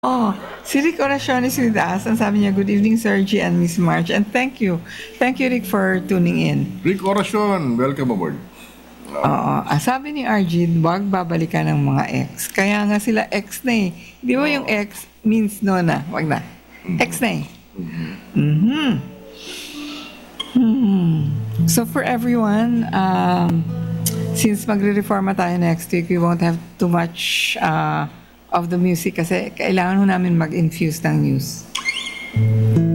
Oh, si Rick Oracion is with us. Ang sabi niya, good evening, Sir G and Miss March. And thank you. Thank you, Rick, for tuning in. Rick Oracion, welcome aboard. Oo. Sabi ni RG, wag babalikan ng mga ex. Kaya nga sila ex na eh. Di ba yung ex means no na? Wag na. Ex na eh. Mhm. Hmm. So for everyone, since magre-reforma tayo next week, we won't have too much of the music kasi kailangan ho namin mag-infuse ng news.